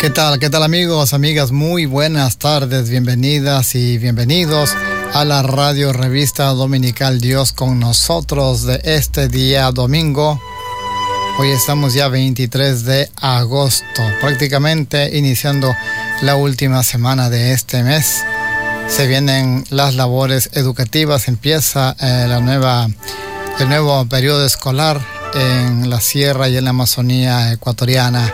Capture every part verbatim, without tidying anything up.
¿Qué tal? ¿Qué tal amigos, amigas? Muy buenas tardes, bienvenidas y bienvenidos a la radio revista dominical Dios con nosotros de este día domingo. Hoy estamos ya veintitrés de agosto, prácticamente iniciando la última semana de este mes. Se vienen las labores educativas, empieza eh, la nueva, el nuevo periodo escolar en la sierra y en la Amazonía ecuatoriana.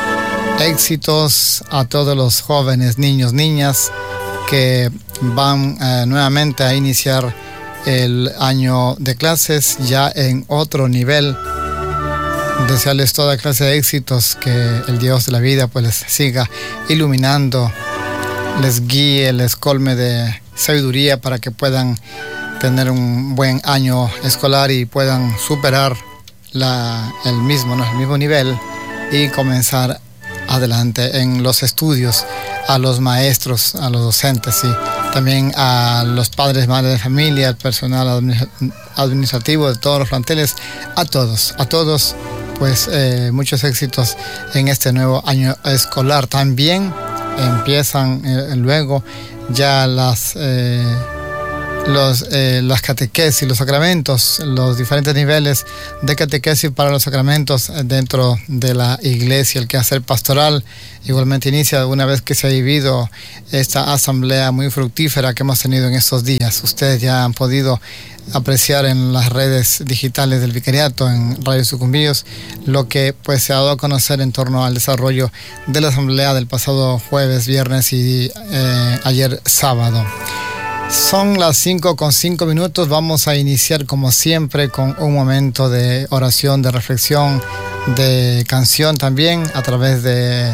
Éxitos a todos los jóvenes, niños, niñas que van eh, nuevamente a iniciar el año de clases ya en otro nivel. Desearles toda clase de éxitos, que el Dios de la vida pues les siga iluminando, les guíe, les colme de sabiduría para que puedan tener un buen año escolar y puedan superar la, el mismo, ¿no? el mismo nivel y comenzar adelante en los estudios. A los maestros, a los docentes y también a los padres, madres de familia, al personal administrativo de todos los planteles, a todos, a todos pues eh, muchos éxitos en este nuevo año escolar. También empiezan eh, luego ya las eh, los, eh, las catequesis, los sacramentos, los diferentes niveles de catequesis para los sacramentos dentro de la iglesia. El quehacer pastoral igualmente inicia una vez que se ha vivido esta asamblea muy fructífera que hemos tenido en estos días. Ustedes ya han podido apreciar en las redes digitales del Vicariato, en Radio Sucumbíos, lo que pues se ha dado a conocer en torno al desarrollo de la asamblea del pasado jueves, viernes y eh, ayer sábado. Son las cinco con cinco minutos. Vamos a iniciar como siempre con un momento de oración, de reflexión, de canción también a través de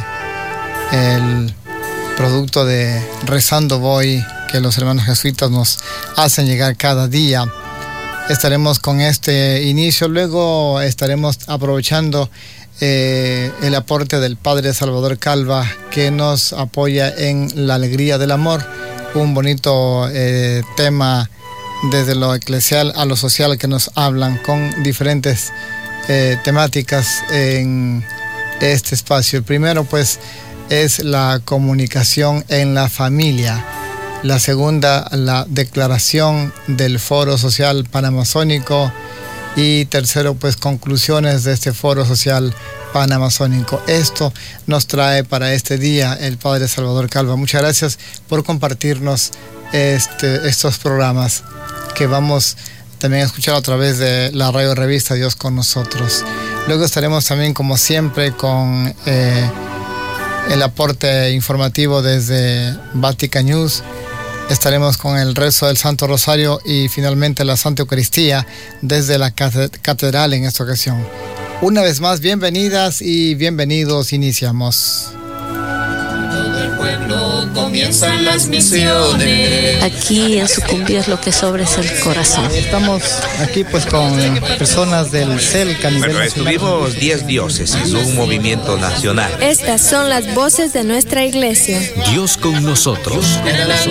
el producto de Rezando Voy que los hermanos jesuitas nos hacen llegar cada día. Estaremos con este inicio, luego estaremos aprovechando eh, el aporte del Padre Salvador Calva, que nos apoya en la alegría del amor. Un bonito eh, tema desde lo eclesial a lo social que nos hablan con diferentes eh, temáticas en este espacio. El primero pues es la comunicación en la familia. La segunda, la declaración del Foro Social Panamazónico. Y tercero, pues conclusiones de este Foro Social Panamazónico. Esto nos trae para este día el Padre Salvador Calva. Muchas gracias por compartirnos este, estos programas que vamos también a escuchar a través de la radio revista Dios con nosotros. Luego estaremos también, como siempre, con eh, el aporte informativo desde Vatican News. Estaremos con el rezo del Santo Rosario y finalmente la Santa Eucaristía desde la catedral en esta ocasión. Una vez más, bienvenidas y bienvenidos. Iniciamos. Todo el pueblo comienzan las misiones. Aquí en Sucumbíos lo que sobra es el corazón. Estamos aquí pues con personas del CELCA a nivel Bueno, estuvimos diez diócesis, un movimiento nacional. Estas son las voces de nuestra iglesia. Dios con nosotros.